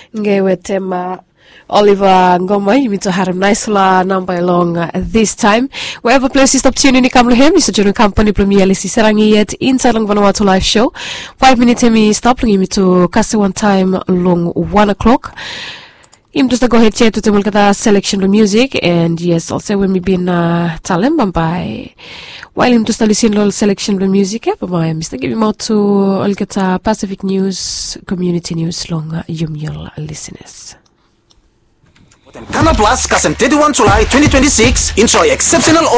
Ngewe tema Oliver Ngoma imito haram nice la number along this time. Wherever place you stop tuning in kamlo hem so jono company premier lisi sarangi yet inside long Vanuatu live show. 5 minutes me stop long imito kasi one time long 1 o'clock. Just go ahead to the Mulkata selection of music and yes also when we been talem by while him to listen to selection of music by Mr. Give him out to Olkata Pacific News Community News long Yumyul listeners. Canal Plus, Kasem 31 July 2026, enjoy exceptional